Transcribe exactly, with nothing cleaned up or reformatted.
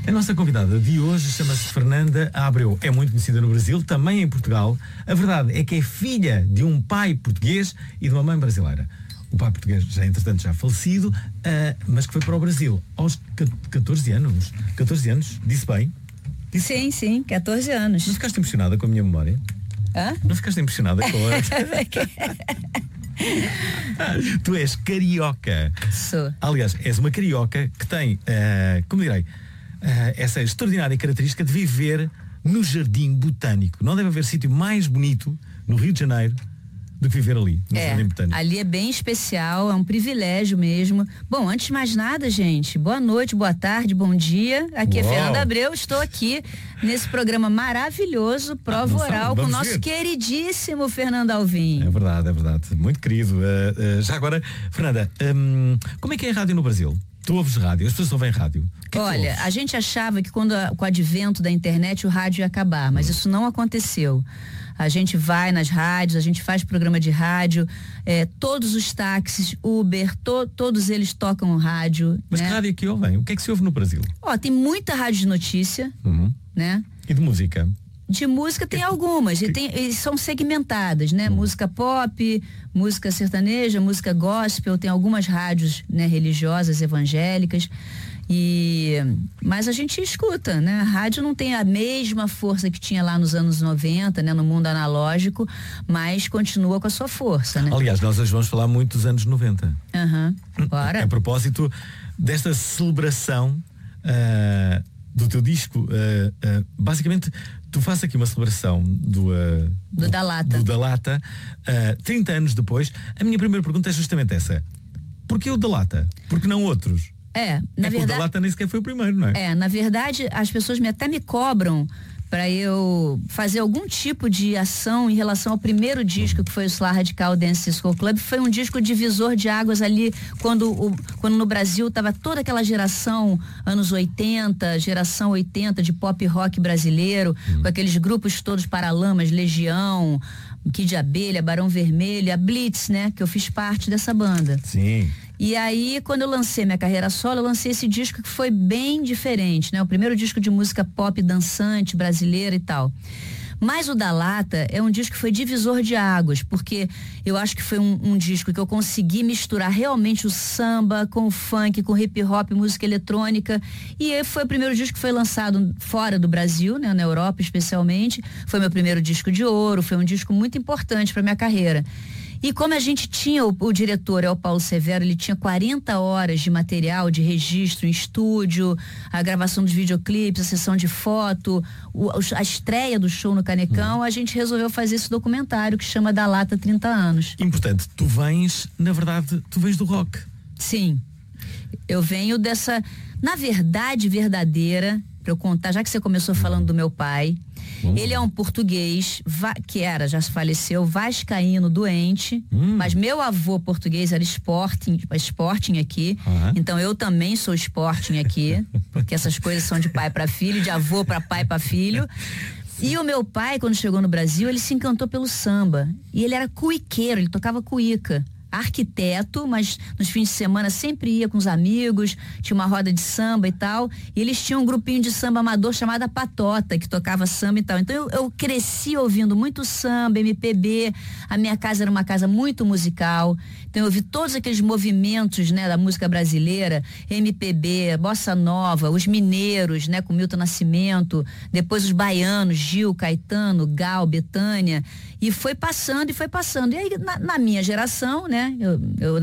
A nossa convidada de hoje chama-se Fernanda Abreu. É muito conhecida no Brasil, também em Portugal. A verdade é que é filha de um pai português e de uma mãe brasileira. O pai português já, entretanto, já falecido, uh, mas que foi para o Brasil aos catorze anos. catorze anos, disse bem? Disse sim, bem. sim, catorze anos. Não ficaste impressionada com a minha memória? Hã? Não ficaste impressionada com a... Tu és carioca. Sou. Aliás, és uma carioca que tem, uh, como direi, uh, essa extraordinária característica de viver no Jardim Botânico. Não deve haver sítio mais bonito no Rio de Janeiro do que viver ali, no é, Jardim Botânico. Ali é bem especial, é um privilégio mesmo. Bom, antes de mais nada, gente, boa noite, boa tarde, bom dia. Aqui Uau. é Fernanda Abreu, estou aqui nesse programa maravilhoso, Prova ah, Oral, com o nosso ver. queridíssimo Fernando Alvim. É verdade, é verdade, muito querido. Uh, uh, já agora, Fernanda, um, como é que é a rádio no Brasil? Tu ouves rádio, as pessoas ouvem rádio. Que Olha, que a gente achava que quando a, com o advento da internet o rádio ia acabar, mas hum. isso não aconteceu. A gente vai nas rádios, a gente faz programa de rádio, é, todos os táxis, Uber, to, todos eles tocam rádio. Mas né? que rádio é que ouvem? O que é que se ouve no Brasil? Ó, tem muita rádio de notícia, uhum. né? E de música? De música tem algumas, e, tem, e são segmentadas, né? Uhum. Música pop, música sertaneja, música gospel, tem algumas rádios, né, religiosas, evangélicas. E, mas a gente escuta, né? A rádio não tem a mesma força que tinha lá nos anos noventa, né? No mundo analógico, mas continua com a sua força, né? Aliás, nós hoje vamos falar muito dos anos noventa. Aham, uhum. Bora. A propósito desta celebração uh, do teu disco, uh, uh, basicamente tu fazes aqui uma celebração do, uh, do, do Da Lata, do Da Lata uh, trinta anos depois. A minha primeira pergunta é justamente essa: porquê o Da Lata? Porque não outros? É, na é verdade. O Da Lata nem sequer foi o primeiro, não é? É, na verdade, as pessoas me, até me cobram para eu fazer algum tipo de ação em relação ao primeiro disco, que foi o Solar Radical Dance Disco Club. Foi um disco divisor de águas ali, quando, o, quando no Brasil tava toda aquela geração, anos oitenta, geração oitenta de pop rock brasileiro, hum. com aqueles grupos todos, Paralamas, Legião, Kid Abelha, Barão Vermelho, a Blitz, né? Que eu fiz parte dessa banda. Sim. E aí, quando eu lancei minha carreira solo, eu lancei esse disco que foi bem diferente, né? O primeiro disco de música pop dançante, brasileira e tal. Mas o Da Lata é um disco que foi divisor de águas, porque eu acho que foi um, um disco que eu consegui misturar realmente o samba com o funk, com o hip hop, música eletrônica. E foi o primeiro disco que foi lançado fora do Brasil, né? Na Europa especialmente. Foi meu primeiro disco de ouro, foi um disco muito importante para minha carreira. E como a gente tinha, o, o diretor é o Paulo Severo, ele tinha quarenta horas de material, de registro em estúdio, a gravação dos videoclipes, a sessão de foto, o, a estreia do show no Canecão, hum. a gente resolveu fazer esse documentário que chama Da Lata trinta anos. Importante, tu vens, na verdade, tu vens do rock. Sim, eu venho dessa, na verdade verdadeira, para eu contar, já que você começou falando do meu pai, Hum. ele é um português va- que era, já faleceu, vascaíno doente, hum. mas meu avô português era Sporting, Sporting aqui, uhum. então eu também sou Sporting aqui, porque essas coisas são de pai para filho, de avô para pai para filho. E o meu pai, quando chegou no Brasil, ele se encantou pelo samba, e ele era cuiqueiro, ele tocava cuíca. Arquiteto, mas nos fins de semana sempre ia com os amigos, tinha uma roda de samba e tal, e eles tinham um grupinho de samba amador chamado a Patota, que tocava samba e tal. Então eu, eu cresci ouvindo muito samba, M P B, a minha casa era uma casa muito musical, então eu ouvi todos aqueles movimentos, né, da música brasileira, M P B, bossa nova, os mineiros, né, com Milton Nascimento, depois os baianos, Gil, Caetano, Gal, Bethânia, e foi passando e foi passando. E aí na, na minha geração, né, Eu, eu